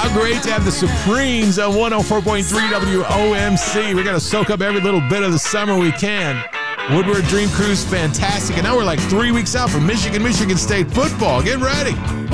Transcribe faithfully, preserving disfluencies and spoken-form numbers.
How great to have the Supremes on one oh four point three W O M C. We're going to soak up every little bit of the summer we can. Woodward Dream Cruise, fantastic. And now we're like three weeks out from Michigan, Michigan State football. Get ready.